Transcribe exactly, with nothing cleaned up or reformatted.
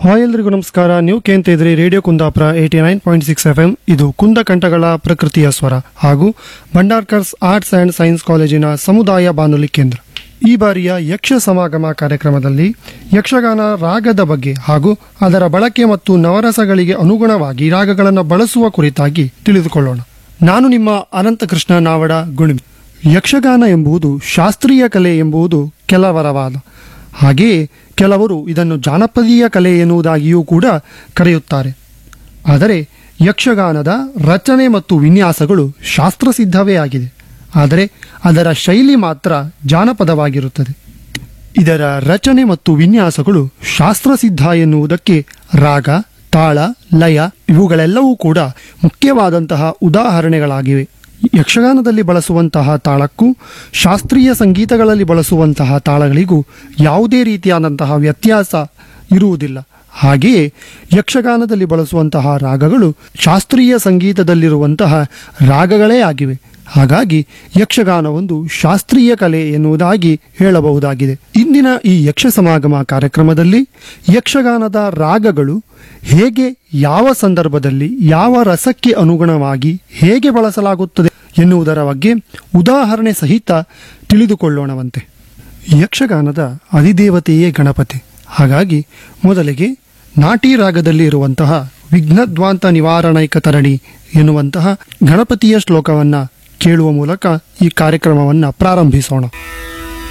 Hi ಎಲ್ರಿಗೂ ನಮಸ್ಕಾರ. ನೀವು ಕೇಳ್ತಾ ಇದ್ರಿ radio Kundapura eighty nine point six F M. ಇದು ಕುಂದ ಕಂಠಗಳ ಪ್ರಕೃತಿಯ ಸ್ವರ ಹಾಗೂ ಭಂಡಾರ್ಕರ್ಸ್ ಆರ್ಟ್ಸ್ ಅಂಡ್ ಸೈನ್ಸ್ ಕಾಲೇಜಿನ ಸಮುದಾಯ ಬಾನುಲಿ ಕೇಂದ್ರ. ಈ ಬಾರಿಯ ಯಕ್ಷ ಸಮಾಗಮ ಕಾರ್ಯಕ್ರಮದಲ್ಲಿ ಯಕ್ಷಗಾನ ರಾಗದ ಬಗ್ಗೆ ಹಾಗೂ ಅದರ ಬಳಕೆ ಮತ್ತು ನವರಸಗಳಿಗೆ ಅನುಗುಣವಾಗಿ ರಾಗಗಳನ್ನು ಬಳಸುವ ಕುರಿತಾಗಿ ತಿಳಿದುಕೊಳ್ಳೋಣ. ನಾನು ನಿಮ್ಮ ಅನಂತಕೃಷ್ಣ ನಾವಡ ಗುಣಿಮಿ. ಯಕ್ಷಗಾನ ಎಂಬುದು ಶಾಸ್ತ್ರೀಯ ಕಲೆ ಎಂಬುದು ಕೆಲವರ ವಾದ. ಹಾಗೆಯೇ ಕೆಲವರು ಇದನ್ನು ಜಾನಪದೀಯ ಕಲೆ ಎನ್ನುವುದಾಗಿಯೂ ಕೂಡ ಕರೆಯುತ್ತಾರೆ. ಆದರೆ ಯಕ್ಷಗಾನದ ರಚನೆ ಮತ್ತು ವಿನ್ಯಾಸಗಳು ಶಾಸ್ತ್ರಸಿದ್ಧವೇ ಆಗಿದೆ. ಆದರೆ ಅದರ ಶೈಲಿ ಮಾತ್ರ ಜಾನಪದವಾಗಿರುತ್ತದೆ. ಇದರ ರಚನೆ ಮತ್ತು ವಿನ್ಯಾಸಗಳು ಶಾಸ್ತ್ರಸಿದ್ಧ ಎನ್ನುವುದಕ್ಕೆ ರಾಗ, ತಾಳ, ಲಯ ಇವುಗಳೆಲ್ಲವೂ ಕೂಡ ಮುಖ್ಯವಾದಂತಹ ಉದಾಹರಣೆಗಳಾಗಿವೆ. ಯಕ್ಷಗಾನದಲ್ಲಿ ಬಳಸುವಂತಹ ತಾಳಕ್ಕೂ ಶಾಸ್ತ್ರೀಯ ಸಂಗೀತಗಳಲ್ಲಿ ಬಳಸುವಂತಹ ತಾಳಗಳಿಗೂ ಯಾವುದೇ ರೀತಿಯಾದಂತಹ ವ್ಯತ್ಯಾಸ ಇರುವುದಿಲ್ಲ. ಹಾಗೆಯೇ ಯಕ್ಷಗಾನದಲ್ಲಿ ಬಳಸುವಂತಹ ರಾಗಗಳು ಶಾಸ್ತ್ರೀಯ ಸಂಗೀತದಲ್ಲಿರುವಂತಹ ರಾಗಗಳೇ ಆಗಿವೆ. ಹಾಗಾಗಿ ಯಕ್ಷಗಾನ ಒಂದು ಶಾಸ್ತ್ರೀಯ ಕಲೆ ಎನ್ನುವುದಾಗಿ ಹೇಳಬಹುದಾಗಿದೆ. ಇಂದಿನ ಈ ಯಕ್ಷ ಸಮಾಗಮ ಕಾರ್ಯಕ್ರಮದಲ್ಲಿ ಯಕ್ಷಗಾನದ ರಾಗಗಳು ಹೇಗೆ, ಯಾವ ಸಂದರ್ಭದಲ್ಲಿ, ಯಾವ ರಸಕ್ಕೆ ಅನುಗುಣವಾಗಿ ಹೇಗೆ ಬಳಸಲಾಗುತ್ತದೆ ಎನ್ನುವುದರ ಬಗ್ಗೆ ಉದಾಹರಣೆ ಸಹಿತ ತಿಳಿದುಕೊಳ್ಳೋಣವಂತೆ. ಯಕ್ಷಗಾನದ ಅಧಿದೇವತೆಯೇ ಗಣಪತಿ. ಹಾಗಾಗಿ ಮೊದಲಿಗೆ ನಾಟಿ ರಾಗದಲ್ಲಿ ಇರುವಂತಹ ವಿಘ್ನದ್ವಾಂತ ನಿವಾರಣೈಕ ತರಣಿ ಎನ್ನುವಂತಹ ಗಣಪತಿಯ ಶ್ಲೋಕವನ್ನ ಕೇಳುವ ಮೂಲಕ ಈ ಕಾರ್ಯಕ್ರಮವನ್ನು ಪ್ರಾರಂಭಿಸೋಣ.